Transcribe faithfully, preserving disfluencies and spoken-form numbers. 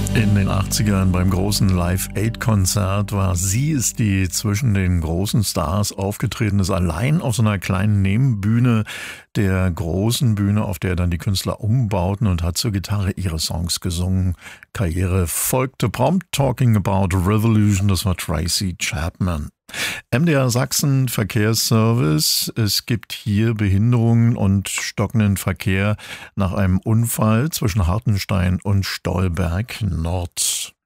In den achtzigern beim großen Live-Aid-Konzert war sie es, die zwischen den großen Stars aufgetreten ist, allein auf so einer kleinen Nebenbühne der großen Bühne, auf der dann die Künstler umbauten, und hat zur Gitarre ihre Songs gesungen. Karriere folgte prompt. Talking About Revolution, das war Tracy Chapman. M D R Sachsen Verkehrsservice. Es gibt hier Behinderungen und stockenden Verkehr nach einem Unfall zwischen Hartenstein und Stolberg Nord.